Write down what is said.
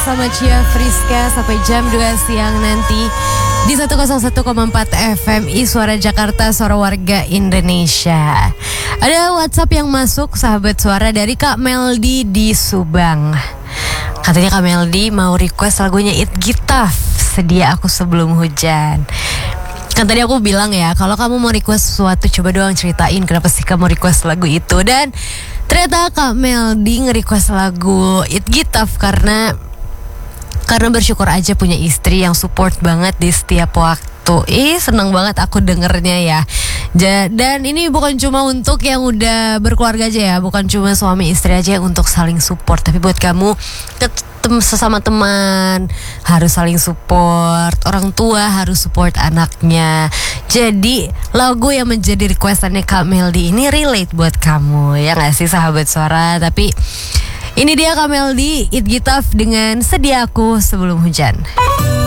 Sama Cia Friska sampai jam 2 siang nanti di 101,4 FMI Suara Jakarta, Suara Warga Indonesia. Ada WhatsApp yang masuk, sahabat suara, dari Kak Meldi di Subang. Katanya Kak Meldi mau request lagunya It Gitaf, Sedia Aku Sebelum Hujan. Kan tadi aku bilang ya, kalau kamu mau request sesuatu, coba doang ceritain kenapa sih kamu request lagu itu. Dan ternyata Kak Meldi nge-request lagu It Gitaf karena bersyukur aja punya istri yang support banget di setiap waktu. Seneng banget aku dengernya ya. Dan ini bukan cuma untuk yang udah berkeluarga aja ya, bukan cuma suami istri aja yang untuk saling support, tapi buat kamu sesama teman harus saling support, orang tua harus support anaknya. Jadi lagu yang menjadi requestannya Kak Meldi ini relate buat kamu, ya gak sih sahabat suara? Tapi ini dia Kak Meldi, It Gitaf dengan Sedia Aku Sebelum Hujan.